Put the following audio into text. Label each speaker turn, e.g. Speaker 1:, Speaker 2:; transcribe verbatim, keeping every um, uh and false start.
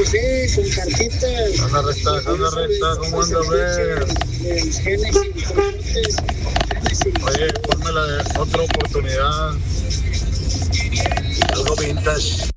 Speaker 1: José, con cartitas.
Speaker 2: Anda recta, anda recta, ¿cómo anda, ver? Oye, pónmela de otra oportunidad. Algo vintage.